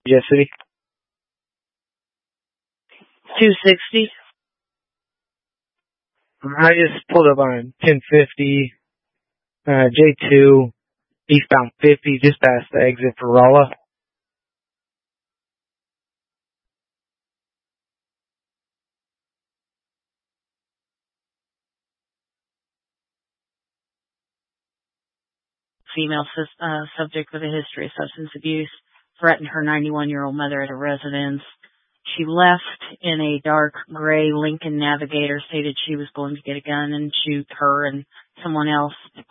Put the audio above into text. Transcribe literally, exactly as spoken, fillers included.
Yes, City. two sixty. I just pulled up on ten fifty, uh, J two, eastbound fifty, just past the exit for Rolla. Female uh, subject with a history of substance abuse threatened her ninety-one-year-old mother at a residence. She left in a dark gray Lincoln Navigator, stated she was going to get a gun and shoot her and someone else.